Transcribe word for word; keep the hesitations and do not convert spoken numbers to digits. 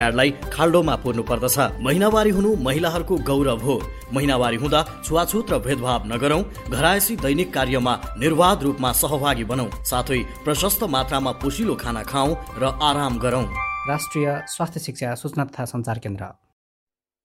लाई खाल्डोमा पुर्नु पर्दछ। महिनावारी हुनु महिलाहरूको गौरव हो। महिनावारी हुँदा छुवाछुत र भेदभाव नगरौं, घरायसी दैनिक कार्यमा निर्वाध रूपमा सहभागी बनौं, साथै प्रशस्त मात्रामा पोषिलो खाना खाऊं र आराम गरौं। राष्ट्रिय स्वास्थ्य शिक्षा सूचना तथा सञ्चार केन्द्र।